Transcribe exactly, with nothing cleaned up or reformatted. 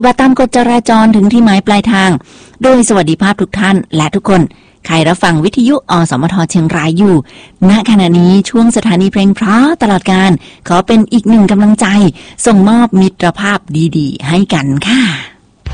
ว่าตามกฎจราจรถึงที่หมายปลายทางโดยสวัสดิภาพทุกท่านและทุกคนใครรับฟังวิทยุอสมทเชียงรายอยู่ณขณะนี้ช่วงสถานีเพลงเพราะตลอดการขอเป็นอีกหนึ่งกำลังใจส่งมอบมิตรภาพดีๆให้กันค่ะ